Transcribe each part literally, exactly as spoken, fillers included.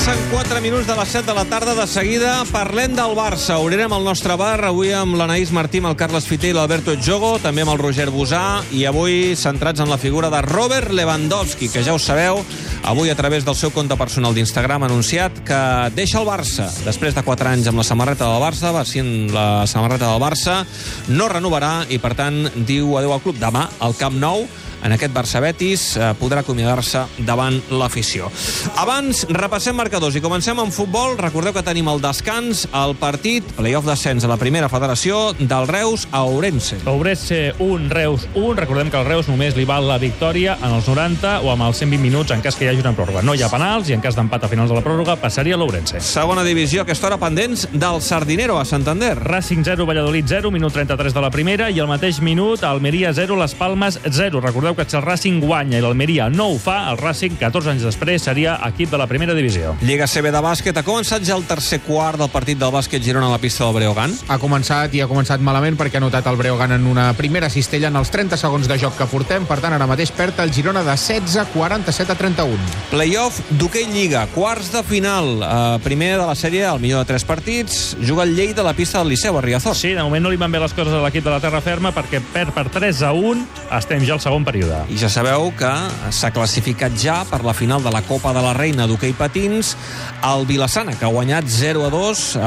Passen quatre minuts de les set de la tarda. De seguida parlem del Barça. Obrirem el nostre bar avui amb l'Anaïs Martí, amb el Carles Fiter i l'Alberto Jogo, també amb el Roger Busà, i avui centrats en la figura de Robert Lewandowski, que ja ho sabeu, avui a través del seu compte personal d'Instagram ha anunciat que deixa el Barça. Després de quatre anys amb la samarreta del Barça, va ser la samarreta del Barça, no renovarà i, per tant, diu adeu al club. Demà, al Camp Nou, en aquest Barça-Betis, eh, podrà acomiadar-se davant l'afició. Abans, repassem marcadors i comencem amb futbol. Recordeu que tenim el descans, el partit, playoff d'ascens a la primera federació, del Reus a Ourense. Ourense un, Reus un. Recordem que el Reus només li val la victòria en els noranta o amb els cent vint minuts en cas que hi hagi una pròrroga. No hi ha penals i en cas d'empat a finals de la pròrroga passaria l'Ourense. Segona divisió, a aquesta hora pendents del Sardinero a Santander. Racing zero, Valladolid zero, minut trenta-tres de la primera, i al mateix minut Almeria zero, Les Palmes zero. Recordeu que si el Racing guanya i l'Almeria no ho fa, el Racing, catorze anys després, seria equip de la primera divisió. Lliga C B de bàsquet. Ha començat ja el tercer quart del partit del bàsquet Girona a la pista del Breogán. Ha començat i ha començat malament perquè ha notat el Breogán en una primera cistella en els trenta segons de joc que portem. Per tant, ara mateix perd el Girona de setze, quaranta-set a trenta-un. Playoff d'hoquei Lliga, quarts de final. Uh, primer de la sèrie, al millor de tres partits, juga el Lleida a la pista del Liceu, a Riazor. Sí, de moment no li van bé les coses a l'equip de la terra ferma perquè perd per tres a un. Estem ja al segon període. I ja sabeu que s'ha classificat ja per la final de la Copa de la Reina d'hoquei patins el Vilassana, que ha guanyat zero a dos eh,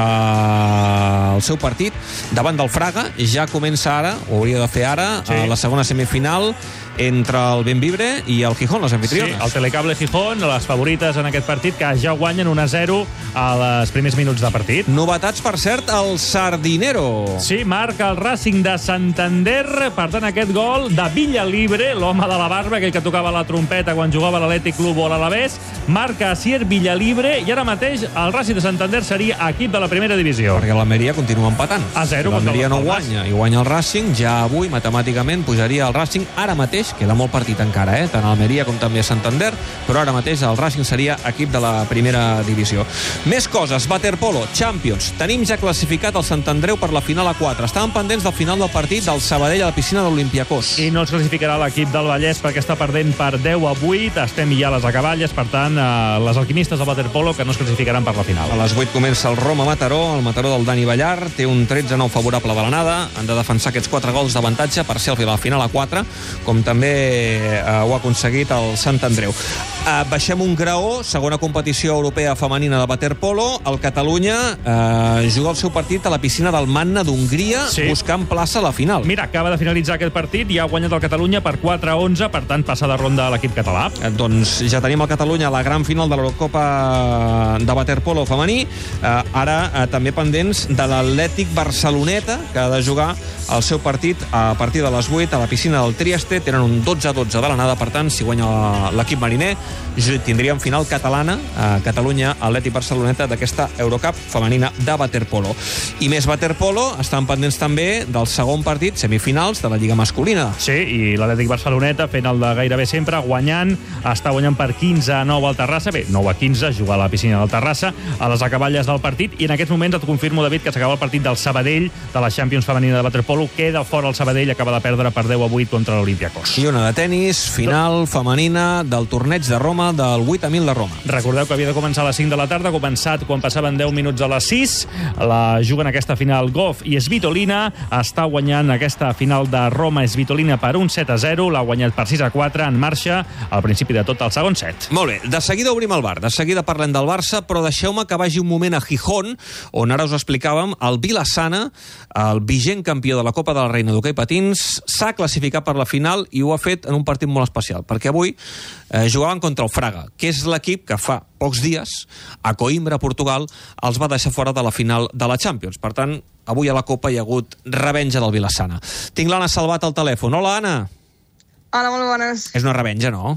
el seu partit davant del Fraga. Ja comença ara, ho hauria de fer ara, sí, a la segona semifinal entre el Benvibre i el Gijón, les anfitriones. Sí, el Telecable Gijón, les favorites en aquest partit, que ja guanyen un a zero als primers minuts de partit. Novetats, per cert, el Sardinero. Sí, marca el Racing de Santander. Per tant, aquest gol de Villalibre, l'home de la barba, aquell que tocava la trompeta quan jugava a l'Atlètic Club o a l'Alavés, marca Asier Villalibre, i ara mateix el Racing de Santander seria equip de la primera divisió. Perquè l'Almeria continua empatant. A zero. L'Almeria no guanya i guanya el Racing. Ja avui, matemàticament, pujaria el Racing. Ara mateix queda molt partit encara, eh? Tant a Almeria com també a Santander, però ara mateix el Racing seria equip de la primera divisió. Més coses, waterpolo, Champions. Tenim ja classificat el Sant Andreu per la final a quatre. Estàvem pendents del final del partit del Sabadell a la piscina de l'Olympiacos. I no es classificarà l'equip del Vallès perquè està perdent per deu a vuit. Estem ja a les acaballes, per tant, eh, les alquimistes del waterpolo que no es classificaran per la final. A les vuit comença el Roma-Mataró, el Mataró del Dani Ballar, té un tretze a nou favorable de l'anada, han de defensar aquests quatre gols d'avantatge per ser a la final a quatre, com també eh, ho ha aconseguit el Sant Andreu. Eh, baixem un graó, segona competició europea femenina de waterpolo. El Catalunya eh, juga el seu partit a la piscina del Manna d'Hongria, sí, buscant plaça a la final. Mira, acaba de finalitzar aquest partit i ha guanyat el Catalunya per quatre a onze, per tant passa de ronda a l'equip català. Eh, doncs ja tenim el Catalunya a la gran final de l'Eurocopa de waterpolo femení. Eh, ara eh, també pendents de l'Atlètic Barceloneta, que ha de jugar el seu partit a partir de les vuit a la piscina del Trieste. Tenen un dotze a dotze de l'anada, per tant, si guanya l'equip mariner, tindríem final catalana a Catalunya, Atlètic Barceloneta, d'aquesta Eurocup femenina de waterpolo. I més waterpolo, estan pendents també del segon partit, semifinals de la Lliga masculina. Sí, i l'Atlètic Barceloneta fent el de gairebé sempre, guanyant, està guanyant per quinze a nou al Terrassa, bé, nou a quinze, jugar a la piscina del Terrassa, a les acaballes del partit, i en aquests moments et confirmo, David, que s'acaba el partit del Sabadell, de la Champions femenina de waterpolo, queda fora el Sabadell, acaba de perdre per deu a vuit contra l'Olympiacos. I una de tenis, final femenina del torneig de Roma, del vuit a mil de Roma. Recordeu que havia de començar a les cinc de la tarda, ha començat quan passaven deu minuts a les sis, la juguen aquesta final Goff i Svitolina, està guanyant aquesta final de Roma Svitolina per un set a zero, l'ha guanyat per sis a quatre, en marxa al principi de tot el segon set. Molt bé, de seguida obrim el bar, de seguida parlem del Barça, però deixeu-me que vagi un moment a Gijón, on ara us explicàvem, el Vilassana, el vigent campió de la Copa de la Reina d'hoquei patins, s'ha classificat per la final i ho ha fet en un partit molt especial, perquè avui eh, jugaven contra el Fraga, que és l'equip que fa pocs dies, a Coimbra, Portugal, els va deixar fora de la final de la Champions. Per tant, avui a la Copa hi ha hagut revenja del Vilassana. Tinc l'Anna Salvat al telèfon. Hola, Anna. Hola, molt bones. És una revenja, no?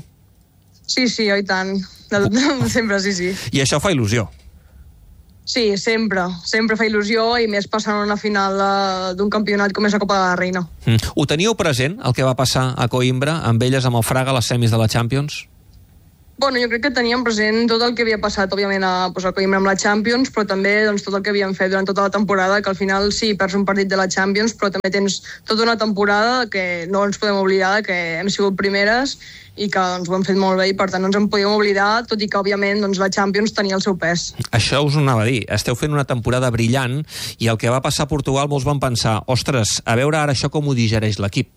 Sí, sí, oi tant. De, de, sempre, sí, sí. I això fa il·lusió. Sí, sempre. Sempre fa il·lusió, i més passant una final d'un campionat com és la Copa de la Reina. Mm. Ho teníeu present, el que va passar a Coimbra, amb elles, amb el Fraga, a les semis de la Champions? Bueno, jo crec que teníem present tot el que havia passat, òbviament, a, pues, amb la Champions, però també doncs, tot el que havíem fet durant tota la temporada, que al final sí, perds un partit de la Champions, però també tens tota una temporada que no ens podem oblidar, que hem sigut primeres i que doncs, ho hem fet molt bé i per tant no ens en podíem oblidar, tot i que òbviament doncs, la Champions tenia el seu pes. Això us ho anava a dir, esteu fent una temporada brillant i el que va passar a Portugal molts van pensar, ostres, a veure ara això com ho digereix l'equip.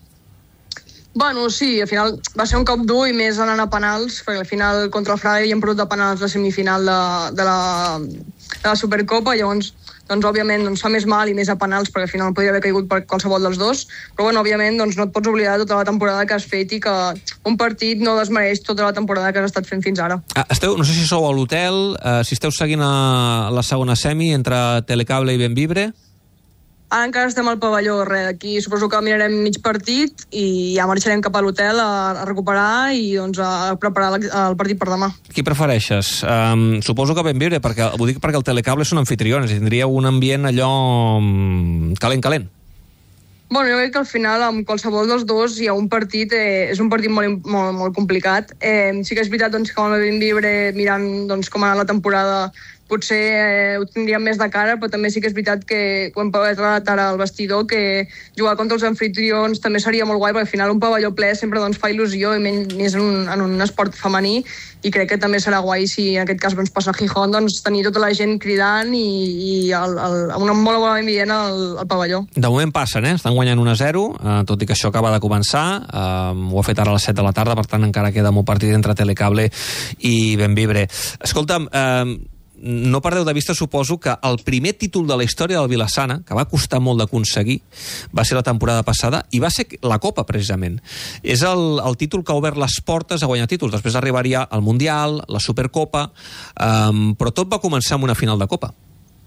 Bueno, sí, al final va ser un cop dur i més anant a penals, perquè al final contra el Fraga havíem perdut de penals la semifinal de, de, la, de la Supercopa, llavors, doncs, òbviament, doncs, fa més mal i més a penals, perquè al final podria haver caigut per qualsevol dels dos, però, bueno, òbviament, doncs, no et pots oblidar tota la temporada que has fet i que un partit no desmereix tota la temporada que has estat fent fins ara. Ah, esteu, no sé si sou a l'hotel, eh, si esteu seguint a la segona semi entre Telecable i Benvibre. Ara encara estem al pavelló, res, aquí suposo que mirarem mig partit i ja marxarem cap a l'hotel a, a recuperar i doncs, a preparar el, el partit per demà. Qui prefereixes? Um, suposo que Benvibre, perquè, ho dic perquè el Telecable són anfitriones i tindria un ambient allò calent-calent. Bueno, jo crec que al final amb qualsevol dels dos hi ha un partit, eh, és un partit molt, molt, molt complicat. Eh, sí que és veritat doncs, que amb el Benvibre, mirant doncs, com ha anat la temporada, potser eh, ho tindríem més de cara, però també sí que és veritat que ho hem parlat ara al vestidor, que jugar contra els anfitrions també seria molt guai, perquè al final un pavelló ple sempre doncs, fa il·lusió, i més en un, en un esport femení, i crec que també serà guai si en aquest cas doncs, passa a Gijón, doncs, tenir tota la gent cridant i, i el, el, una molt bona ambient al, al pavelló. De moment passen, eh? Estan guanyant un a zero, eh, tot i que això acaba de començar, eh, ho ha fet ara a les set de la tarda, per tant encara queda molt partit entre Telecable i Benvibre. Escolta'm, eh, no perdeu de vista, suposo, que el primer títol de la història del Vilassana, que va costar molt d'aconseguir, va ser la temporada passada, i va ser la Copa, precisament. És el, el títol que ha obert les portes a guanyar títols. Després arribaria el Mundial, la Supercopa, um, però tot va començar amb una final de Copa.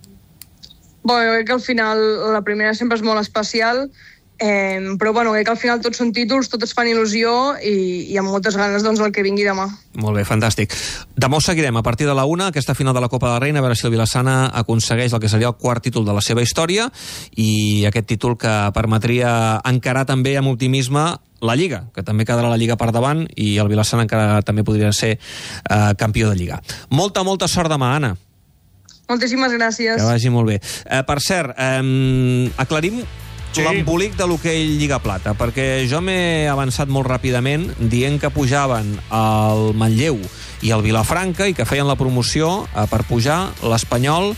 Bueno, jo crec que al final la primera sempre és molt especial, Eh, però bueno, crec que al final tots són títols, tots es fan il·lusió i, i amb moltes ganes doncs el que vingui demà. Molt bé, fantàstic. Demà ho seguirem a partir de la una, aquesta final de la Copa de la Reina, a veure si el Vilassana aconsegueix el que seria el quart títol de la seva història i aquest títol que permetria encarar també amb optimisme la Lliga, que també quedarà la Lliga per davant i el Vilassana encara també podria ser eh, campió de Lliga. Molta, molta sort demà, Anna. Moltíssimes gràcies. Que vagi molt bé. Eh, per cert, eh, aclarim sí. l'embolic de l'hoquei Lliga Plata, perquè jo m'he avançat molt ràpidament dient que pujaven el Manlleu i el Vilafranca i que feien la promoció eh, per pujar l'Espanyol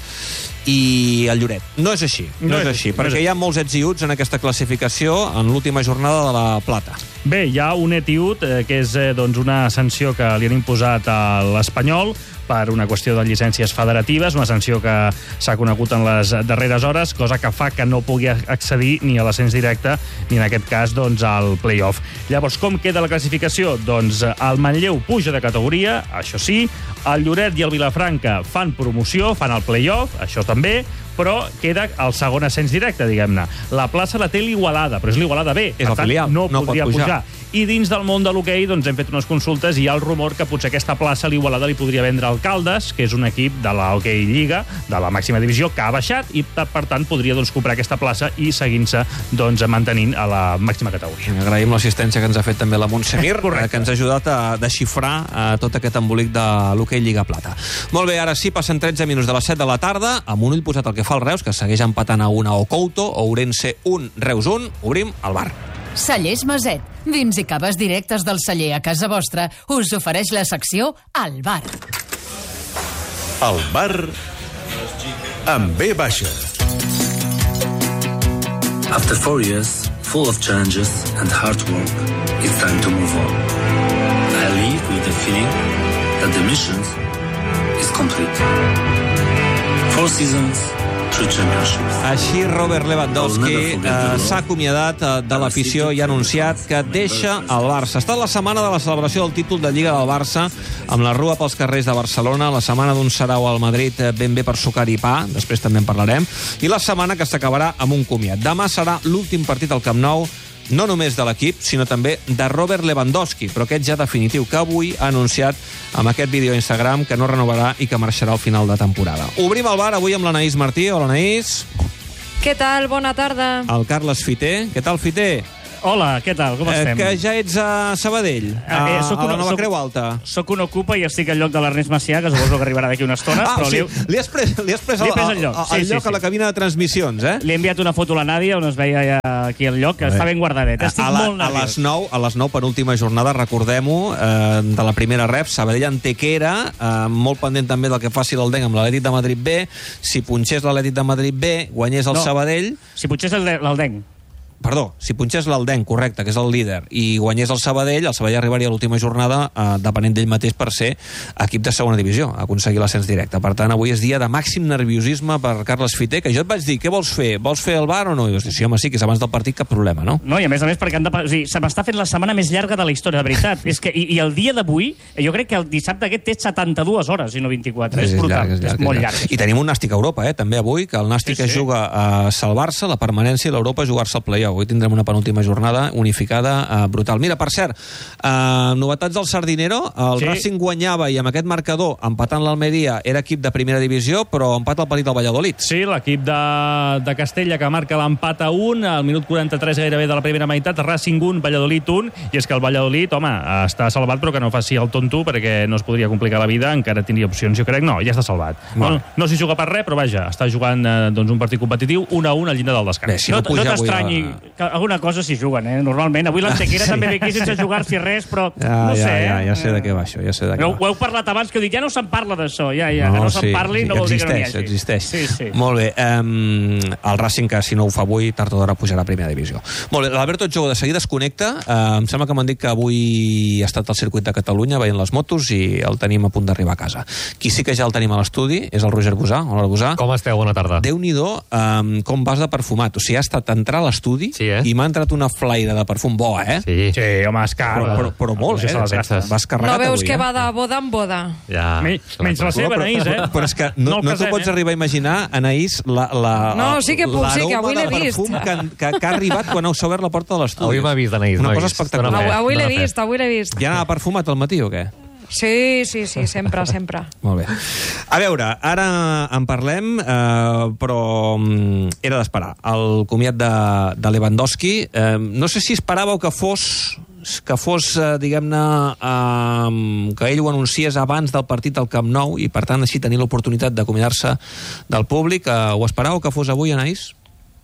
i el Lloret. No és així, no, no és així, no perquè és... hi ha molts ets i uts en aquesta classificació en l'última jornada de la Plata. Bé, hi ha un et i ut, eh, que és eh, doncs una sanció que li han imposat a l'Espanyol per una qüestió de llicències federatives, una sanció que s'ha conegut en les darreres hores, cosa que fa que no pugui accedir ni a l'ascens directe ni en aquest cas doncs, al play-off. Llavors, com queda la classificació? Doncs el Manlleu puja de categoria, això sí, el Lloret i el Vilafranca fan promoció, fan el play-off, això també, però queda el segon ascens directe, diguem-ne. La plaça la té l'Igualada, però és l'Igualada B, és per tant, filial, no, no podria pot pujar. pujar. I dins del món de l'hoquei doncs, hem fet unes consultes i hi ha el rumor que potser aquesta plaça l'Igualada li podria vendre al Caldes, que és un equip de la Hockey Lliga, de la màxima divisió, que ha baixat i, per tant, podria doncs, comprar aquesta plaça i seguint-se doncs, mantenint a la màxima categoria. Agraïm l'assistència que ens ha fet també la Montsemir, que ens ha ajudat a desxifrar eh, tot aquest embolic de l'hoquei Lliga Plata. Molt bé, ara sí, passen tretze minuts de les set de la tarda, amb un ull posat al que fa el Reus, que segueix empatant a una o Couto, Ourense un, Reus un, obrim el bar. Cellers Maset, vins i caves directes del celler a casa vostra, us ofereix la secció Al Bar. El bar amb B baixa. After four years, full of challenges and hard work, it's time to move on. I leave with the feeling that the mission is complete. Four seasons, three championships. Així Robert Lewandowski eh, s'ha acomiadat eh, de l'afició i ha anunciat que deixa el Barça. Ha estat la setmana de la celebració del títol de Lliga del Barça amb la rua pels carrers de Barcelona, la setmana d'un sarau al Madrid eh, ben bé per sucar i pa, després també en parlarem, i la setmana que s'acabarà amb un comiat. Demà serà l'últim partit al Camp Nou, no només de l'equip, sinó també de Robert Lewandowski, però aquest ja definitiu, que avui ha anunciat amb aquest vídeo a Instagram que no renovarà i que marxarà al final de temporada. Obrim el bar avui amb l'Anaïs Martí. Hola, Anaïs. Què tal? Bona tarda. El Carles Fiter. Què tal, Fiter? Hola, què tal? Com estem? Eh, que ja ets a Sabadell, a, Eh, eh, soc a la una- nova soc- Creu Alta. Soc un ocupa i estic al lloc de l'Ernest Macià, que suposo que arribarà d'aquí una estona. Ah, però o sigui, li, li has pres, li has pres, Li he el, pres el el, lloc, el, sí, el sí, lloc sí. a la cabina de transmissions, eh? li he enviat una foto a la Nàdia on es veia ja aquí el lloc, que està ben guardadet. Estic a, la, molt a nerviós. les nou, a les nou, penúltima jornada, recordem-ho, eh, de la primera rep, Sabadell Antequera, eh, molt pendent també del que faci l'Aldenc amb l'Atlètic de Madrid B. Si punxés l'Atlètic de Madrid B, guanyés el No. Sabadell... Si potser és el- l'Aldenc. Perdó, si punxés l'Aldenc, correcte, que és el líder, i guanyés el Sabadell, el Sabadell arribaria a l'última jornada eh, depenent d'ell mateix per ser equip de segona divisió, aconseguir l'ascens directe. Per tant, avui és dia de màxim nerviosisme per Carles Fiter, que jo et vaig dir, què vols fer? Vols fer el bar o no? I vas dir, sí, home, sí, que és abans del partit, cap problema, no? No, i a més a més perquè han de... O sigui, se m'està fent la setmana més llarga de la història, de veritat. és que, i, I el dia d'avui, jo crec que el dissabte aquest té setanta-dues hores i no vint-i-quatre. És, és brutal, llarg, és, llarg, molt és llarg. I tenim un Nàstic a Europa, eh, també avui, que el Nàstic Sí, es sí. juga a salvar-se, la permanència, i l'Europa a jugar-se al play-off. Avui tindrem una penúltima jornada unificada, eh, brutal. Mira, per cert, eh, novetats del Sardinero, el Sí. Racing guanyava i amb aquest marcador, empatant l'Almeria, era equip de primera divisió, però empat el partit del Valladolid. Sí, l'equip de, de Castella que marca l'empat a un, al minut quaranta-tres gairebé de la primera meitat, Racing un, Valladolid un, i és que el Valladolid, home, està salvat, però que no faci el tonto, perquè no es podria complicar la vida, encara tindria opcions, jo crec. No, ja està salvat. Molt No, no s'hi juga per res, però vaja, està jugant eh, doncs un partit competitiu, un a un al llindar del descans. Bé, si no No, no puja avui t'estranyi, a- que alguna cosa s'hi juguen, eh? Normalment. Avui l'Antequera Sí. també ve aquí sense jugar-s'hi res, però Ja, no sé, ja, ja, eh? ja sé de què va això, ja sé de què Ho, va. ho heu parlat abans, que heu dit, ja no se'n parla d'això, ja, ja, que no se'n parli no vol dir que no n'hi existeix, hagi. existeix. Sí, sí. Molt bé, um, el Racing, que si no ho fa avui, tard o d'hora pujarà a primera divisió. Molt bé, l'Alberto Jogo de seguida es connecta. Uh, em sembla que m'han dit que avui ha estat al circuit de Catalunya veient les motos i el tenim a punt d'arribar a casa. Qui sí que ja el tenim a l'estudi és el Roger Busà. Hola, Busà. Com esteu? Bona tarda. Déu-n'hi-do um, com vas de perfumat. O sigui, ha estat entrar a l'estudi Sí, eh? i m'ha entrat una flaire de perfum bo, eh? Sí. Sí, home, és car. Però, però, però molt, Sí, se les eh? gasta. Vas carregat No veus avui, que eh? va de boda en boda. Ja. Me- menys la seva, però, Anaïs, eh? Però és que no, No el no t'ho casem, pots eh? arribar a imaginar, Anaïs, la, la, No, sí que puc, sí, que l'aroma avui l'he de vist. perfum que, que, que ha arribat quan heu obert la porta de l'estudi. Avui m'ha vist, Anaïs, Una m'ha cosa vist. espectacular. Dóna fe. Avui, avui l'he dona fe. vist, avui l'he vist. Ja anava perfumat al matí o què? Sí, sí, sí, sempre, sempre. Molt bé. A veure, ara en parlem, eh, però mm, era d'esperar. El comiat de, de Lewandowski, eh, no sé si esperàveu que fos que fos, eh, diguem-ne, eh, que ell ho anunciés abans del partit del Camp Nou i, per tant, així tenir l'oportunitat d'acomiadar-se del públic. Eh, ho esperàveu que fos avui, Anaïs?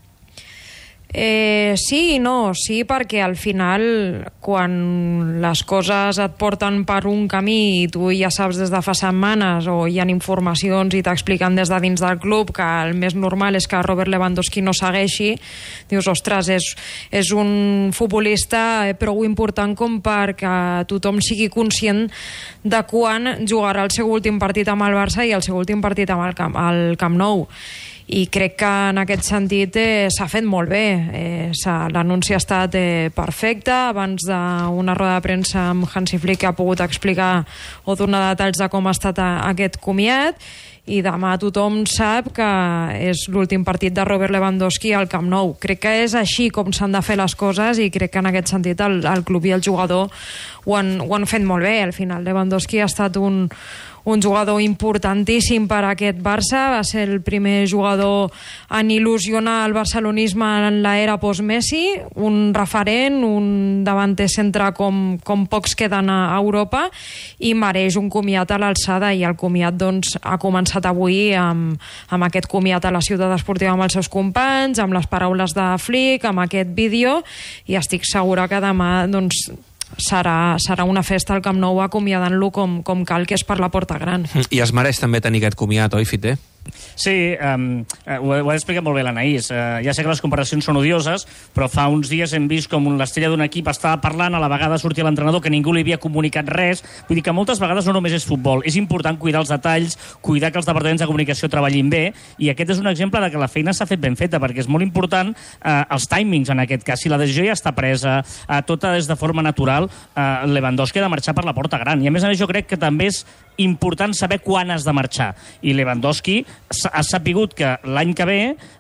Eh, sí i no, sí, perquè al final quan les coses et porten per un camí i tu ja saps des de fa setmanes o hi ha informacions i t'expliquen des de dins del club que el més normal és que Robert Lewandowski no segueixi, dius, ostres, és, és un futbolista prou important com perquè tothom sigui conscient de quan jugarà el seu últim partit amb el Barça i el seu últim partit amb el Camp, el Camp Nou. I crec que en aquest sentit eh, s'ha fet molt bé. Eh, l'anunci ha estat eh, perfecte. Abans d'una roda de premsa amb Hansi Flick que ha pogut explicar o donar detalls de com ha estat a, aquest comiat, i demà tothom sap que és l'últim partit de Robert Lewandowski al Camp Nou. Crec que és així com s'han de fer les coses i crec que en aquest sentit el, el club i el jugador ho han, ho han fet molt bé. Al final Lewandowski ha estat un un jugador importantíssim per a aquest Barça, va ser el primer jugador en il·lusionar el barcelonisme en l'era post-Messi, un referent, un davanter centre com, com pocs queden a Europa, i mereix un comiat a l'alçada, i el comiat doncs, ha començat avui amb, amb aquest comiat a la ciutat esportiva amb els seus companys, amb les paraules de Flick, amb aquest vídeo, i estic segura que demà doncs, serà, serà una festa al Camp Nou acomiadant-lo com, com cal, que és per la porta gran. I es mereix també tenir aquest comiat, oi, Fiter? Sí, um, ho, ho ha explicat molt bé l'Anaïs. Uh, ja sé que les comparacions són odioses, però fa uns dies hem vist com l'estrella d'un equip estava parlant, a la vegada sortia l'entrenador que ningú li havia comunicat res. Vull dir que moltes vegades no només és futbol, és important cuidar els detalls, cuidar que els departaments de comunicació treballin bé, i aquest és un exemple de que la feina s'ha fet ben feta, perquè és molt important uh, els timings en aquest cas. Si la decisió ja està presa, uh, tota és de forma natural, uh, Lewandowski ha de marxar per la porta gran. I a més a més jo crec que també és important saber quan has de marxar. I Lewandowski ha sapigut que l'any que ve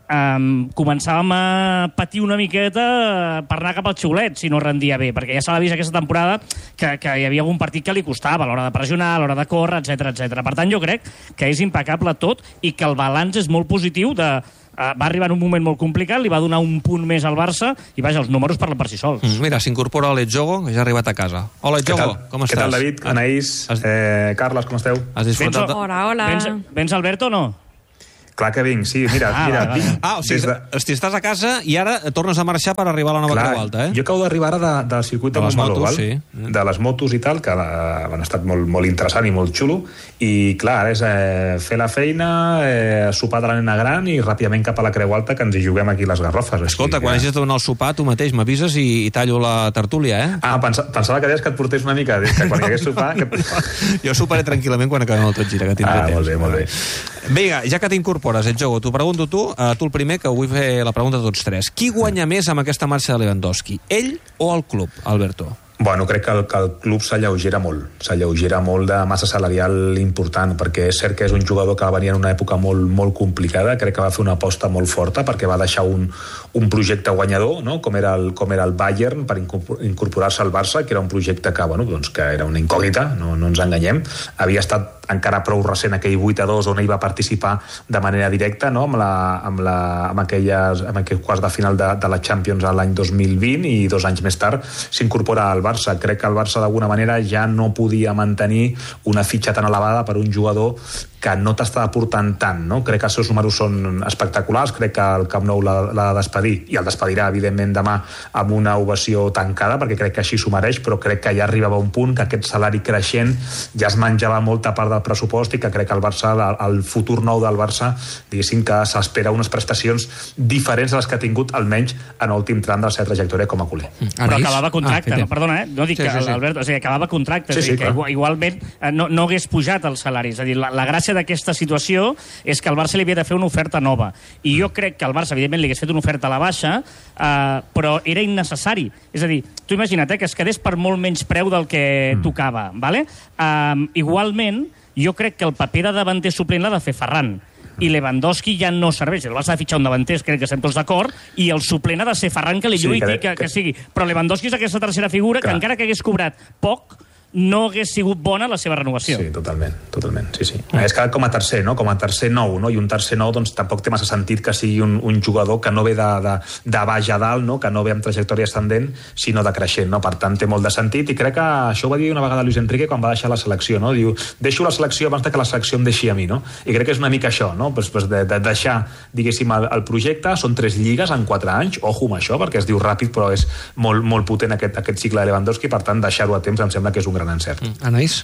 Um, començàvem a patir una miqueta per anar cap al xiulet si no rendia bé, perquè ja se l'ha vist aquesta temporada que, que hi havia algun partit que li costava a l'hora de pressionar, a l'hora de córrer, etcètera, etcètera. Per tant, jo crec que és impecable tot i que el balanç és molt positiu de Uh, va arribar en un moment molt complicat, li va donar un punt més al Barça i vaja, els números parlen per si sols. Mm, mira, s'incorpora l'Etjogo, que ja ha arribat a casa. Hola, Etjogo, com estàs? Què tal, David? Anaïs, eh, Carles, com esteu? Has disfrutat? Vens, hola, hola. Vens, vens Alberto o no? Clar que vinc, sí, mira. Ah, mira vale, vale. vinc Ah, o sigui, de... hosti, estàs a casa i ara tornes a marxar per arribar a la nova clar, Creu Alta, eh? Jo acabo d'arribar ara de, del circuit de, de les Montmeló, motos, val? sí. De les motos i tal, que uh, han estat molt, molt interessant i molt xulo, i clar, ara és eh, fer la feina, eh, sopar de la nena gran i ràpidament cap a la Creu Alta, que ens hi juguem aquí les garrofes. Escolta, així, quan que... hagis de donar el sopar, tu mateix m'avises i, i tallo la tertúlia, eh? Ah, pensa, pensava que deies que et portés una mica, que quan hi hagués sopar... Que... Jo soparé tranquil·lament quan acabem el Tot Gira, que tindré ah, temps. molt bé, molt bé. Vinga, ja que t'incorpores, Etjogo, t'ho pregunto tu, uh, tu el primer, que vull fer la pregunta a tots tres. Qui guanya més amb aquesta marxa de Lewandowski? Ell o el club, Alberto? Bueno, crec que el, que el club s'alleugera molt, s'alleugera molt de massa salarial important, perquè és cert que és un jugador que va venir en una època molt, molt complicada, crec que va fer una aposta molt forta perquè va deixar un, un projecte guanyador, no? com, era el, com era el Bayern, per incorporar-se al Barça, que era un projecte que, bueno, doncs, que era una incògnita, no, no ens enganyem, havia estat encara prou recent aquell vuit a dos on ell va participar de manera directa, no? amb, la, amb, la, amb, aquelles, amb aquell quarts de final de, de la Champions l'any dos mil vint, i dos anys més tard s'incorpora al Barça. Crec que el Barça d'alguna manera ja no podia mantenir una fitxa tan elevada per un jugador que no t'està aportant tant, no? Crec que els seus números són espectaculars, crec que el Camp Nou l'ha de despedir, i el despedirà evidentment demà amb una ovació tancada, perquè crec que així s'ho mereix, però crec que ja arribava un punt que aquest salari creixent ja es menjava molta part del pressupost, i que crec que el Barça, el futur nou del Barça, diguéssim que s'espera unes prestacions diferents a les que ha tingut almenys en l'últim tram de la seva trajectòria com a culer. Però acabava contracte, ah, no, perdona, eh? No dic sí, que sí, sí. Albert, o sigui, acabava contracte, sí, sí, és a dir, que igual, igualment no, no hagués pujat el salari, és a dir, la, la gràcia d'aquesta situació és que el Barça li havia de fer una oferta nova, i jo crec que el Barça evidentment li hagués fet una oferta a la baixa, eh, però era innecessari, és a dir, tu imagina't eh, que es quedés per molt menys preu del que mm. tocava, vale? Eh, igualment, jo crec que el paper de davanter suplent l'ha de fer Ferran, i Lewandowski ja no serveix. El Barça ha de fitxar un davanter, crec que estem tots d'acord, i el suplent ha de ser Ferran, que li lluiti, sí, que, que, que sigui. Però Lewandowski és aquesta tercera figura Clar. que encara que hagués cobrat poc, no hagués sigut bona la seva renovació. Sí, totalment, totalment, sí, sí. Mm. És que com a tercer, no? Com a tercer nou, no? I un tercer nou, doncs, tampoc té massa sentit que sigui un, un jugador que no ve de, de, de baix a dalt, no? Que no ve amb trajectòria ascendent, sinó de creixent, no? Per tant, té molt de sentit, i crec que això ho va dir una vegada Luis Enrique quan va deixar la selecció, no? Diu, deixo la selecció abans que la selecció em deixi a mi, no? I crec que és una mica això, no? Pues, pues de, de deixar, diguéssim, el, el projecte, són tres lligues en quatre anys, ojo amb això, perquè es diu ràpid, però és molt, molt potent aquest, aquest cicle de Lewandowski, per tant, deixar-ho a temps em sembla que és un gran encert. Mm. Anaïs?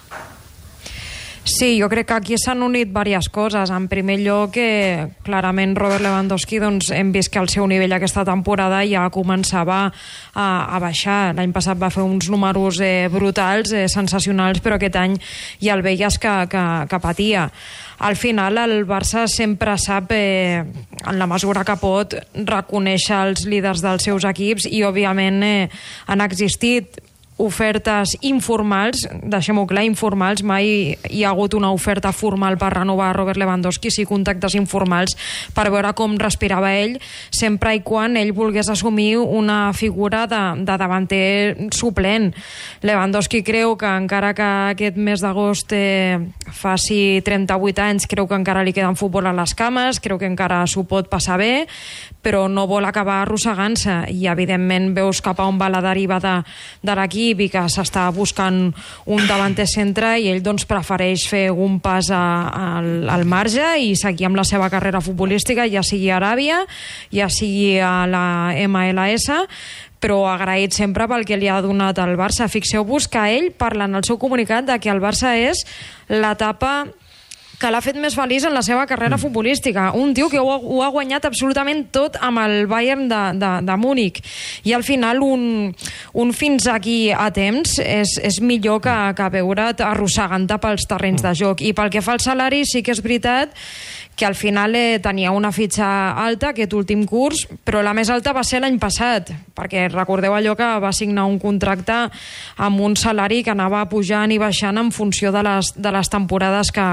Sí, jo crec que aquí s'han unit diverses coses. En primer lloc, que clarament Robert Lewandowski, doncs, hem vist que el seu nivell aquesta temporada ja començava a, a baixar. L'any passat va fer uns números eh, brutals, eh, sensacionals, però aquest any ja el veies que, que, que patia. Al final el Barça sempre sap, eh, en la mesura que pot, reconèixer els líders dels seus equips, i òbviament eh, han existit ofertes informals, deixem-ho clar, informals, mai hi ha hagut una oferta formal per renovar Robert Lewandowski, sí contactes informals per veure com respirava ell, sempre i quan ell volgués assumir una figura de, de davanter suplent. Lewandowski creu que encara que aquest mes d'agost eh, faci trenta-vuit anys, creu que encara li queden futbol a les cames, creu que encara s'ho pot passar bé, però no vol acabar arrossegant-se, i evidentment veus cap a on va la deriva de, de l'equip, i que s'està buscant un davanter centre, i ell doncs prefereix fer un pas a, a, al marge i seguir amb la seva carrera futbolística, ja sigui a Aràbia, ja sigui a la M L S, però agraït sempre pel que li ha donat al Barça. Fixeu-vos que ell parla en el seu comunicat de que el Barça és l'etapa que l'ha fet més feliç en la seva carrera futbolística. Un tio que ho ha, ho ha guanyat absolutament tot amb el Bayern de, de, de Múnich. I al final un, un fins aquí a temps és, és millor que, que veure't arrossegant-te pels terrenys de joc. I pel que fa al salari, sí que és veritat que al final eh, tenia una fitxa alta aquest últim curs, però la més alta va ser l'any passat, perquè recordeu allò que va signar un contracte amb un salari que anava pujant i baixant en funció de les, de les temporades que, que renovés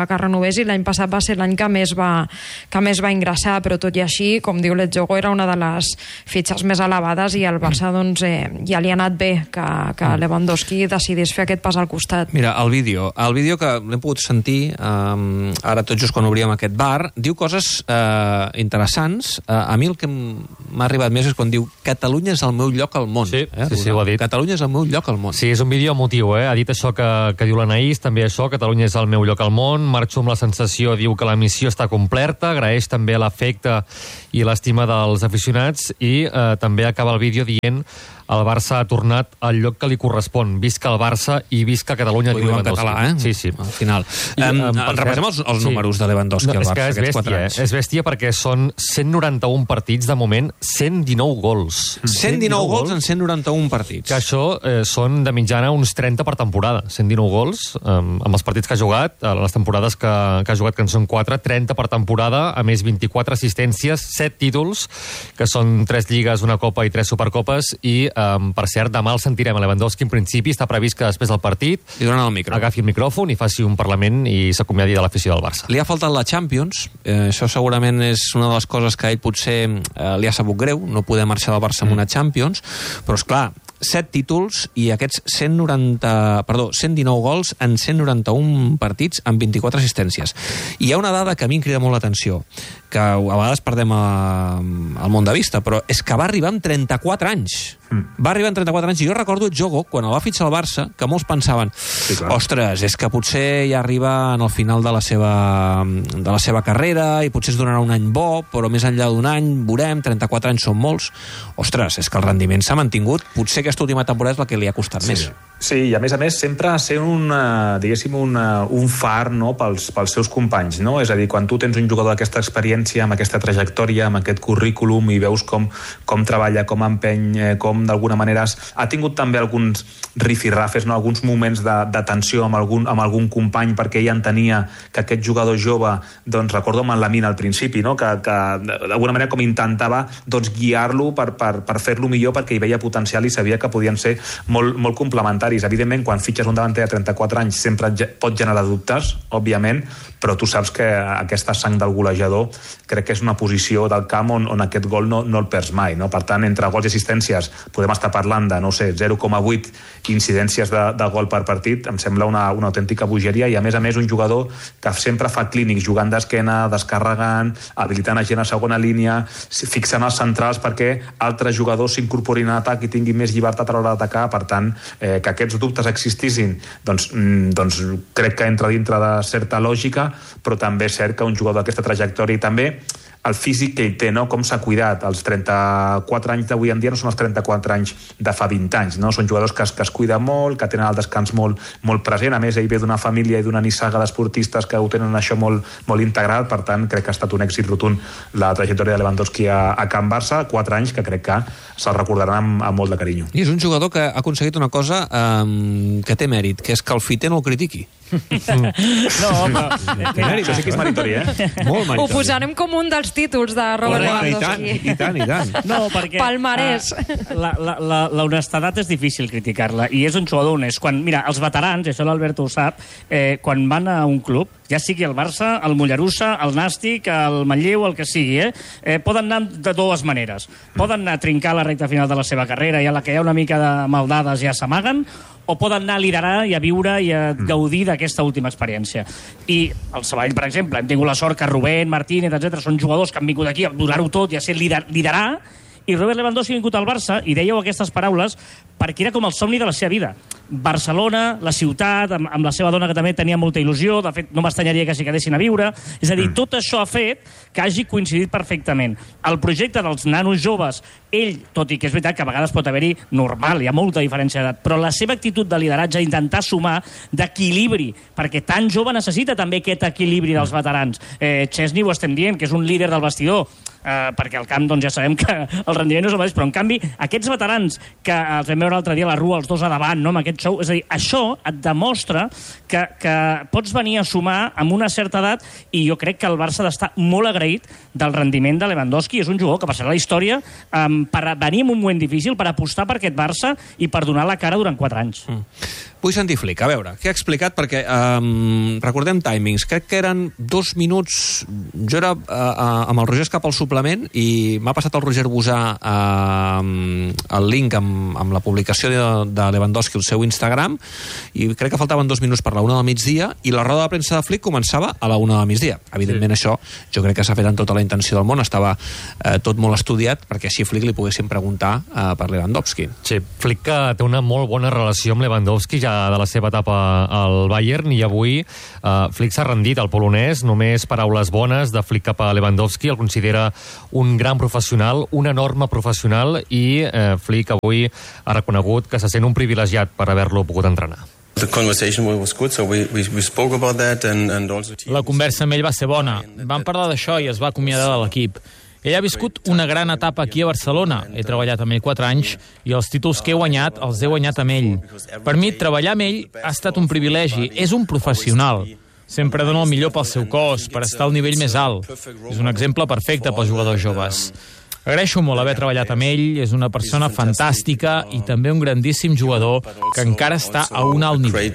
és, i l'any passat va ser l'any que més va, que més va ingressar, però tot i així, com diu l'Etjogo, era una de les fitxes més elevades i el Barça doncs, eh, ja li ha anat bé que, que Lewandowski decidís fer aquest pas al costat. Mira, el vídeo, el vídeo que l'hem pogut sentir um, ara tot just quan obríem aquest bar, diu coses uh, interessants. Uh, a mi el que m'ha arribat més és quan diu Catalunya és el meu lloc al món. Sí, eh? sí, sí, ho ha dit. Catalunya és el meu lloc al món. Sí, és un vídeo emotiu, eh? Ha dit això que, que diu l'Anaïs, també això, Catalunya és el meu lloc al món, marxo amb la sensació, diu que la missió està completa, agraeix també l'afecte i l'estima dels aficionats i eh, també acaba el vídeo dient el Barça ha tornat al lloc que li correspon. Visca el Barça i visca Catalunya. Ho diu en català, eh? Sí, sí. Al final. I, um, um, repassem els, els sí. números de Lewandowski no, al Barça és aquests bèstia, quatre anys. Eh? És bèstia perquè són cent noranta-un partits de moment, cent dinou gols. cent dinou gols en cent noranta-un partits. Que això eh, són de mitjana uns trenta per temporada. cent dinou gols, eh, amb els partits que ha jugat, a les temporades que, que ha jugat, que en són quatre, trenta per temporada, a més vint-i-quatre assistències, set títols, que són tres lligues, una copa i tres supercopes, i, eh, per cert, demà el sentirem a Lewandowski. En principi està previst que després del partit li donen el micro, agafi el micròfon i faci un parlament i s'acomiadi de l'afició del Barça. Li ha faltat la Champions, eh, això segurament és una de les coses que a ell potser eh, li ha sabut greu, no poder marxar del Barça amb una Champions, però és clar, set títols i aquests cent noranta, perdó, cent dinou gols en cent noranta-un partits amb vint-i-quatre assistències. I hi ha una dada que a mi em crida molt l'atenció, que a vegades perdem el món de vista, però és que va arribar amb trenta-quatre anys. Mm. Va arribar amb trenta-quatre anys, i jo recordo Jogo, quan el va fitxar al Barça, que molts pensaven, sí, ostres, és que potser ja arriba en el final de la seva, de la seva carrera i potser es donarà un any bo, però més enllà d'un any, veurem, trenta-quatre anys són molts. Ostres, és que el rendiment s'ha mantingut, potser aquesta última temporada és la que li ha costat sí. més. Sí, i a més a més sempre ser un, diguéssim, un, un far, no?, pels, pels seus companys, no? És a dir, quan tu tens un jugador d'aquesta experiència, amb aquesta trajectòria, amb aquest currículum, i veus com, com treballa, com empeny, com d'alguna manera ha tingut també alguns rifirrafes, no?, alguns moments de, de tensió amb algun, amb algun company, perquè ell entenia que aquest jugador jove, doncs recordo amb en Lamine al principi, no?, que, que d'alguna manera com intentava doncs, guiar-lo per, per, per fer-lo millor, perquè hi veia potencial i sabia que podien ser molt, molt complementaris. Evidentment, quan fitxes un davanter de trenta-quatre anys sempre pot generar dubtes, òbviament, però tu saps que aquesta sang del golejador crec que és una posició del camp on, on aquest gol no, no el perds mai, no? Per tant, entre gols i assistències podem estar parlant de, no sé, zero coma vuit incidències de, de gol per partit. Em sembla una, una autèntica bogeria, i a més a més un jugador que sempre fa clínics, jugant d'esquena, descarregant, habilitant a gent a segona línia, fixant els centrals perquè altres jugadors s'incorporin a atac i tinguin més llibertat a l'hora d'atacar. Per tant, eh, que aquests dubtes existissin, doncs, doncs crec que entra dintre de certa lògica, però també és cert que un jugador d'aquesta trajectòria, i també el físic que ell té, no?, com s'ha cuidat. Els trenta-quatre anys d'avui en dia no són els trenta-quatre anys de fa vint anys, no? Són jugadors que es, que es cuiden molt, que tenen el descans molt, molt present. A més, ell ve d'una família i d'una nissaga d'esportistes que ho tenen això molt, molt integral. Per tant, crec que ha estat un èxit rotund la trajectòria de Lewandowski a, a Can Barça, quatre anys que crec que se'l recordaran amb, amb molt de carinyo. I és un jugador que ha aconseguit una cosa um, que té mèrit, que és que el fiter no el critiqui. No, home, això sí que és meritori, eh? Molt meritori. Ho posarem com un dels títols de Robert Lewandowski. I tant, i tant. No, perquè Palmarès. Uh, la, la, la, la honestedat és difícil criticar-la, i és un jugador honest. Quan, mira, els veterans, i això l'Alberto ho sap, eh, quan van a un club, ja sigui el Barça, el Mollerussa, el Nàstic, el Manlleu, el que sigui, eh, eh, poden anar de dues maneres. Poden anar a trincar la recta final de la seva carrera, i a la que hi ha una mica de maldades ja s'amaguen, o poden anar a liderar i a viure i a gaudir d'aquesta última experiència. I el Sabadell, per exemple, hem tingut la sort que Rubén, Martínez, etcètera, són jugadors que han vingut aquí a donar-ho tot i a ser lider liderar, i Robert Lewandowski ha vingut al Barça, i dèieu aquestes paraules perquè era com el somni de la seva vida. Barcelona, la ciutat, amb, amb la seva dona, que també tenia molta il·lusió, de fet no m'estranyaria que s'hi quedessin a viure. És a dir, tot això ha fet que hagi coincidit perfectament. El projecte dels nanos joves, ell, tot i que és veritat que a vegades pot haver-hi normal, hi ha molta diferència d'edat, però la seva actitud de lideratge, intentar sumar d'equilibri, perquè tan jove necessita també aquest equilibri dels veterans. Eh, Chesney ho estem dient, que és un líder del vestidor, eh, perquè al camp doncs, ja sabem que el rendiment no és el mateix, però en canvi aquests veterans que els vam veure l'altre dia a la Rua, els dos a davant, no, amb aquest show, és a dir, això et demostra que, que pots venir a sumar amb una certa edat, i jo crec que el Barça ha d'estar molt agraït del rendiment de Lewandowski. És un jugador que passarà a la història um, per venir en un moment difícil, per apostar per aquest Barça i per donar la cara durant quatre anys. Mm. Vull sentir Flick, a veure, què ha explicat? Perquè um, recordem timings, crec que eren dos minuts, jo era uh, uh, amb el Roger cap al suplement i m'ha passat el Roger Busà uh, el link amb, amb la publicació de, de Lewandowski al seu Instagram i crec que faltaven dos minuts per la una del migdia i la roda de premsa de Flick començava a la una del migdia. Evidentment sí. Això jo crec que s'ha fet amb tota la intenció del món, estava uh, tot molt estudiat perquè així Flick li poguessin preguntar uh, per Lewandowski. Sí, Flick que té una molt bona relació amb Lewandowski ja de la seva etapa al Bayern i avui eh, Flick s'ha rendit al polonès, només paraules bones de Flick cap a Lewandowski, el considera un gran professional, un enorme professional i eh, Flick avui ha reconegut que se sent un privilegiat per haver-lo pogut entrenar. La conversa amb ell va ser bona. Vam parlar d'això i es va acomiadar de l'equip. Ell ha viscut una gran etapa aquí a Barcelona. He treballat amb ell quatre anys i els títols que he guanyat els he guanyat amb ell. Per mi, treballar amb ell ha estat un privilegi. És un professional. Sempre dona el millor pel seu cos, per estar al nivell més alt. És un exemple perfecte pels jugadors joves. Agraeixo molt haver treballat amb ell, és una persona fantàstica i també un grandíssim jugador que encara està a un alt nivell.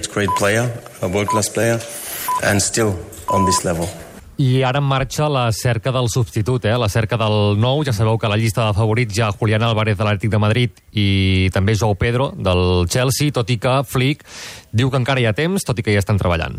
I ara en marxa la cerca del substitut, eh? La cerca del nou. Ja sabeu que a la llista de favorits hi ha Julián Álvarez de l'Atlètic de Madrid i també João Pedro del Chelsea, tot i que Flick diu que encara hi ha temps, tot i que ja estan treballant.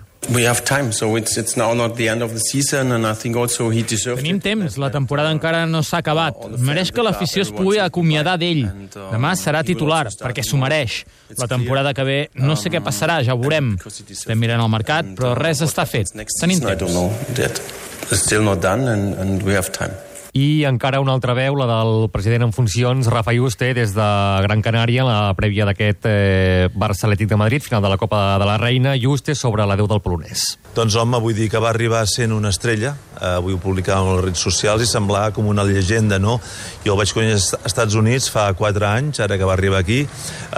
Tenim temps, la temporada encara no s'ha acabat. Mereix que l'afició es pugui acomiadar d'ell. Demà serà titular, perquè s'ho mereix. La temporada que ve no sé què passarà, ja ho veurem. Estem mirant el mercat, però res està fet. Tenim temps. I encara una altra veu, la del president en funcions, Rafa Yuste, des de Gran Canària, la prèvia d'aquest eh, Barça Atlètic de Madrid, final de la Copa de la Reina. Yuste sobre l'adeu del polonès. Doncs home, vull dir que va arribar sent una estrella, eh, avui ho publicàvem a les redes socials i semblava com una llegenda, no? Jo el vaig conèixer als Estats Units fa quatre anys, ara que va arribar aquí. Eh,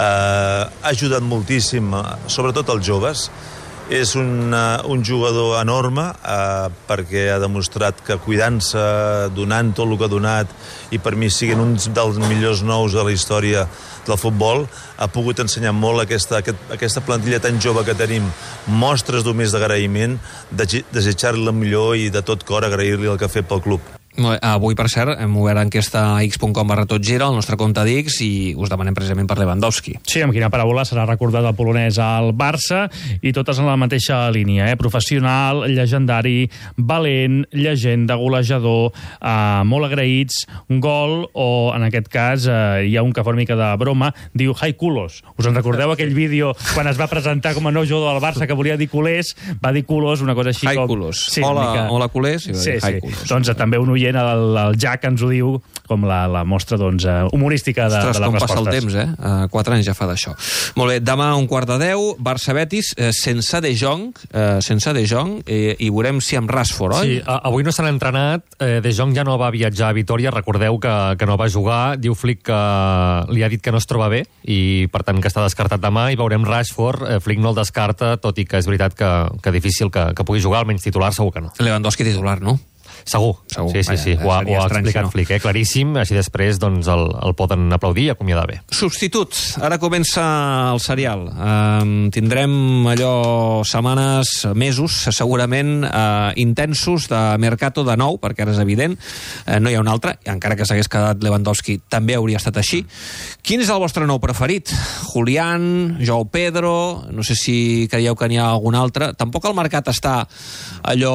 ha ajudat moltíssim, sobretot els joves. És un, uh, un jugador enorme uh, perquè ha demostrat que cuidant-se, donant tot el que ha donat i per mi siguin uns dels millors nous de la història del futbol, ha pogut ensenyar molt aquesta, aquest, aquesta plantilla tan jove que tenim, mostres d'un més d'agraïment, de, desitjar-li el millor i de tot cor agrair-li el que ha fet pel club. Avui, per cert, hem obert enquesta a x punt com barra tot gira, el nostre compte d'X, i us demanem precisament per Lewandowski. Sí, amb quina paraula serà recordat el polonès al Barça, i totes en la mateixa línia, eh? Professional, llegendari, valent, llegenda, golejador, eh, molt agraïts, un gol, o en aquest cas eh, hi ha un que fa una mica de broma, diu Hai Culos. Us en recordeu aquell vídeo quan es va presentar com a nou jugador del Barça que volia dir culers, va dir culos, una cosa així Hai com... Culos. Sí, hola, mica... hola culers, i va sí, dir Hai sí. Culos. Doncs també un oient, el, el Jack, ens ho diu com la, la mostra doncs, humorística de, Ostres, de les respostes. Ostres, com passa el temps, eh? Uh, quatre anys ja fa d'això. Molt bé, demà un quart de deu, Barça-Betis, eh, sense De Jong, eh, sense De Jong, eh, i veurem si amb Rashford, oi? Sí, avui no s'han entrenat, eh, De Jong ja no va viatjar a Vitòria, recordeu que, que no va jugar, diu Flick que li ha dit que no es troba bé, i per tant que està descartat demà, i veurem Rashford, eh, Flick no el descarta, tot i que és veritat que, que difícil que, que pugui jugar, almenys titular segur que no. Lewandowski titular, no? Segur, Segur. sí, sí, sí. Vaja, ho, ha, ho ha explicat no. Flick, eh? Claríssim, així després doncs, el, el poden aplaudir i acomiadar bé. Substitut, ara comença el serial. Um, tindrem allò setmanes, mesos, segurament uh, intensos de mercato de nou, perquè ara és evident, uh, no hi ha un altre, encara que s'hagués quedat Lewandowski també hauria estat així. Quin és el vostre nou preferit? Julián, João Pedro, no sé si creieu que n'hi ha algun altre. Tampoc el mercat està allò...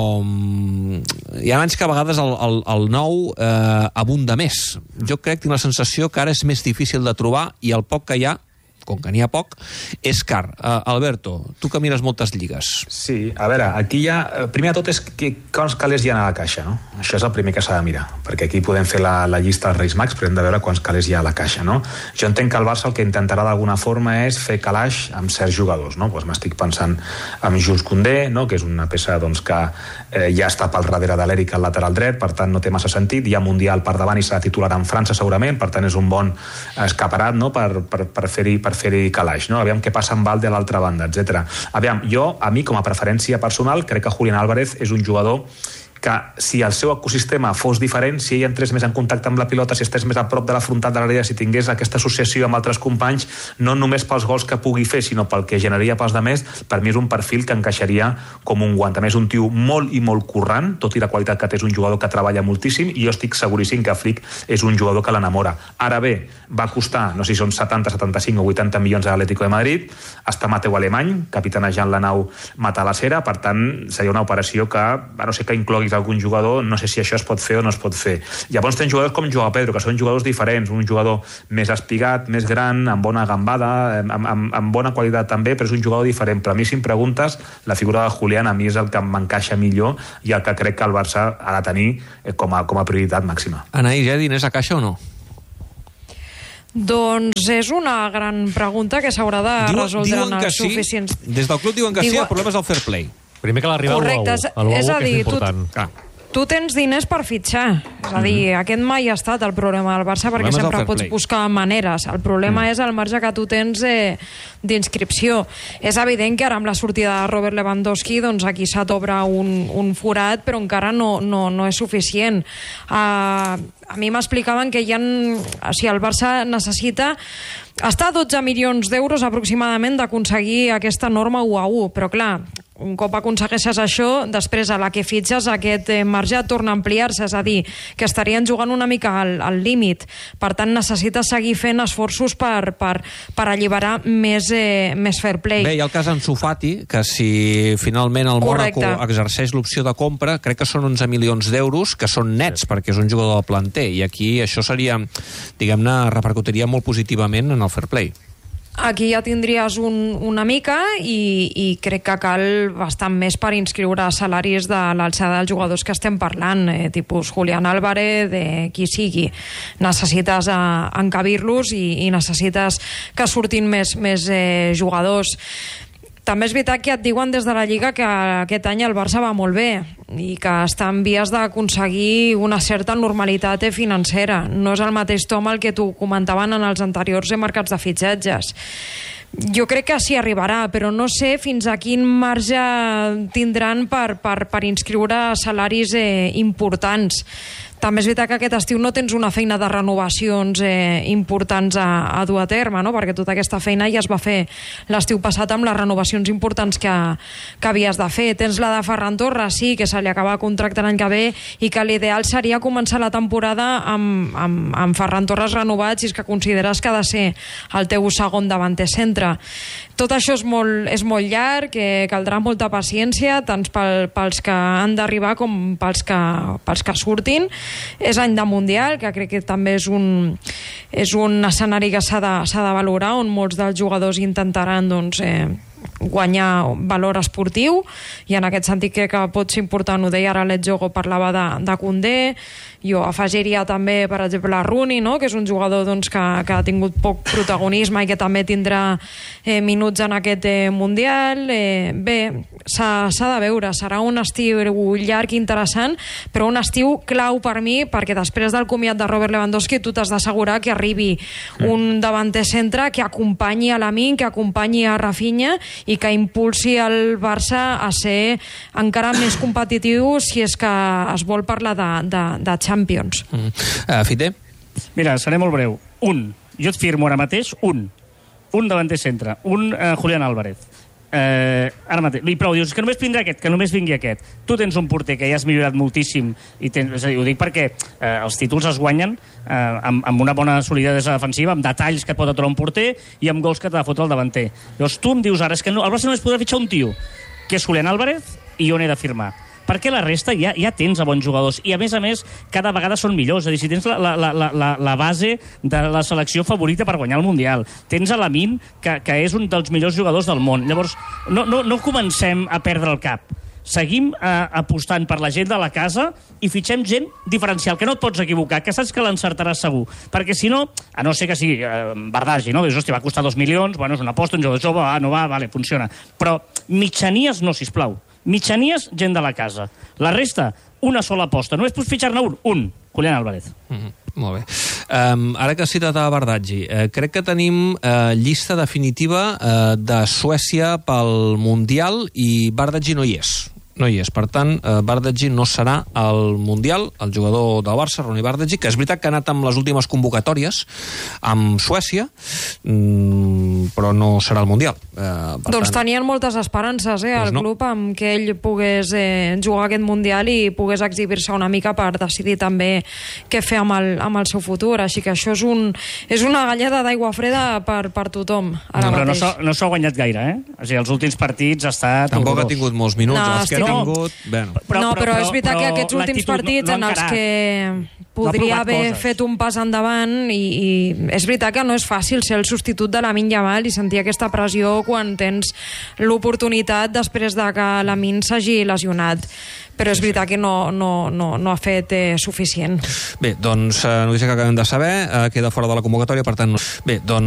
Hi ha anys que a vegades el, el, el nou eh, abunda més. Jo crec, tinc la sensació que ara és més difícil de trobar i el poc que hi ha, com que n'hi ha poc, és car. Uh, Alberto, tu que mires moltes lligues. Sí, a veure, aquí hi ha... Primer de tot és que, quants calés hi ha a la caixa, no? Això és el primer que s'ha de mirar, perquè aquí podem fer la, la llista dels Reis Mags, però hem de veure quants calés hi ha a la caixa, no? Jo entenc que el Barça el que intentarà d'alguna forma és fer calaix amb certs jugadors, no? Pues m'estic pensant en Jules Koundé, no? Que és una peça doncs, que eh, ja està pel darrere de l'Eric al lateral dret, per tant no té massa sentit, hi ha Mundial per davant i serà titular en França segurament, per tant és un bon escaparat, no? per, per, per fer-hi per fer-hi calaix, no? Aviam què passa amb Valde a l'altra banda, etcètera. Aviam, jo, a mi com a preferència personal, crec que Julián Álvarez és un jugador que si el seu ecosistema fos diferent, si ell entrés més en contacte amb la pilota, si estés més a prop de la frontal de l'àrea, si tingués aquesta associació amb altres companys, no només pels gols que pugui fer, sinó pel que generaria pels demés, per mi és un perfil que encaixaria com un guant. A més, un tio molt i molt currant, tot i la qualitat que té, és un jugador que treballa moltíssim, i jo estic seguríssim que Flick és un jugador que l'enamora. Ara bé, va costar, no sé si són setanta, setanta-cinc o vuitanta milions a l'Atlético de Madrid, està Mateu Alemany, capitanejant la nau matalassera, per tant, seria una operació que, a no ser que incloguis algun jugador, no sé si això es pot fer o no es pot fer. Llavors tens jugadors com Joao Pedro, que són jugadors diferents, un jugador més espigat, més gran, amb bona gambada, amb, amb, amb bona qualitat també, però és un jugador diferent. Però a mi, si em preguntes, la figura de Julián a mi és el que m'encaixa millor i el que crec que el Barça ha de tenir com a, com a prioritat màxima. Anaïs, hi ha diners a caixa o no? Doncs és una gran pregunta que s'haurà de Diuen, resoldre diuen en els sí. suficients... Des del club diuen que Diu... sí, el problema és el fair play. Primer que l'arriba al Correcte, l'u a u, és a que dir, és important. tu, tu tens diners per fitxar. És a dir, mm-hmm. aquest mai ha estat el problema del Barça, perquè sempre pots buscar maneres. El problema mm. és el marge que tu tens eh, d'inscripció. És evident que ara amb la sortida de Robert Lewandowski, doncs aquí s'ha d'obrar un, un forat, però encara no, no, no és suficient. Uh, a mi m'explicaven que hi ha... O sigui, el Barça necessita està a dotze milions d'euros aproximadament d'aconseguir aquesta norma u a u, però clar, un cop aconsegueixes això, després a la que fitxes aquest marge torna a ampliar-se, és a dir, que estarien jugant una mica al, al límit. Per tant, necessites seguir fent esforços per, per, per alliberar més, eh, més fair play. Bé, hi ha el cas Ansu Fati, que si finalment el Mónaco exerceix l'opció de compra, crec que són onze milions d'euros, que són nets, perquè és un jugador del planter, i aquí això seria, diguem-ne, repercutiria molt positivament en el fair play. Aquí ja tindries un, una mica i, i crec que cal bastant més per inscriure salaris de l'alçada dels jugadors que estem parlant, eh, tipus Julián Álvarez, de qui sigui. Necessites eh, encabir-los i, i necessites que surtin més, més eh, jugadors. També és veritat que et diuen des de la Lliga que aquest any el Barça va molt bé i que està en vies d'aconseguir una certa normalitat financera. No és el mateix tom el que t'ho comentaven en els anteriors mercats de fitxatges. Jo crec que s'hi arribarà, però no sé fins a quin marge tindran per, per, per inscriure salaris eh, importants. També és veritat que aquest estiu no tens una feina de renovacions eh, importants a, a dur a terme, no? Perquè tota aquesta feina ja es va fer l'estiu passat amb les renovacions importants que, que havies de fer. Tens la de Ferran Torres, sí, que se li acaba el contracte l'any que ve i que l'ideal seria començar la temporada amb, amb, amb Ferran Torres renovat, si és que consideres que ha de ser el teu segon davanter centre. Tot això és molt, és molt llarg, que caldrà molta paciència, tant pel, pels que han d'arribar com pels que, pels que surtin. És any de Mundial, que crec que també és un, és un escenari que s'ha de, s'ha de valorar, on molts dels jugadors intentaran doncs, eh, guanyar valor esportiu, i en aquest sentit crec que pot ser important. Ho deia ara l'Ed Jogo, parlava de, de Koundé, jo afegiria també, per exemple, Rooney, no? Que és un jugador doncs, que, que ha tingut poc protagonisme i que també tindrà eh, minuts en aquest eh, Mundial. Eh, bé, s'ha de veure, serà un estiu llarg i interessant, però un estiu clau per mi, perquè després del comiat de Robert Lewandowski tu t'has d'assegurar que arribi un davanter centre que acompanyi a Lamine, que acompanyi a Rafinha i que impulsi el Barça a ser encara més competitiu si és que es vol parlar de, de, de Champions. Mm. Uh, Fite? Mira, seré molt breu. Un. Jo et firmo ara mateix un. Un davanter centre. Un uh, Julián Álvarez. Eh, ara mateix, i prou, dius que només vindrà aquest, que només vingui aquest. Tu tens un porter que ja has millorat moltíssim, i tens, és a dir, ho dic perquè eh, els títols es guanyen eh, amb, amb una bona solidesa defensiva, amb detalls que et pot aturar un porter i amb gols que t'ha de fotre el davanter. Llavors tu em dius ara, és que no, el Barça només podrà fitxar un tio, que és Julián Álvarez, i jo n'he de firmar. Perquè la resta ja, ja tens a bons jugadors, i a més a més cada vegada són millors. És a dir, si tens la, la, la, la, la base de la selecció favorita per guanyar el Mundial, tens a Lamine, que, que és un dels millors jugadors del món. Llavors no, no, no comencem a perdre el cap, seguim eh, apostant per la gent de la casa i fitxem gent diferencial, que no et pots equivocar, que saps que l'encertaràs segur, perquè si no, a no ser que sigui eh, Bardagi, no? Dius, hòstia, va costar dos milions, bueno, és una aposta, un jugador jove, ah, no va, vale, funciona, però mitjanies no, sisplau. Mitjanies, gent de la casa. La resta, una sola aposta. Només pots fitxar-ne un. Un. Julián Álvarez. Mm-hmm. Molt bé. Um, ara que has citat a Bardagi, eh, crec que tenim eh, llista definitiva eh, de Suècia pel Mundial i Bardagi no hi és. no hi és. Per tant, eh, Bardghji no serà al Mundial, el jugador del Barça, Ronnie Bardghji, que és veritat que ha anat amb les últimes convocatòries amb Suècia, mmm, però no serà al Mundial. Eh, doncs tant... tenien moltes esperances, eh, doncs el no. club, amb que ell pogués eh, jugar aquest Mundial i pogués exhibir-se una mica per decidir també què fer amb el, amb el seu futur. Així que això és, un, és una galleda d'aigua freda per, per tothom ara no, però mateix. no s'ha no guanyat gaire, eh? O sigui, els últims partits ha estat... Tampoc horrorós. Ha tingut molts minuts, no, els que ha tingut... Bueno. Però, no, però, però és veritat però, que aquests últims partits no, no en els que podria no haver coses. fet un pas endavant i, i és veritat que no és fàcil ser el substitut de Lamine Yamal i sentir aquesta pressió quan tens l'oportunitat després de que Lamine s'hagi lesionat. Però és veritat que no, no, no, no ha fet eh, suficient. Bé, doncs, eh, notícia que acabem de saber, eh, queda fora de la convocatòria, per tant... No... Bé, doncs...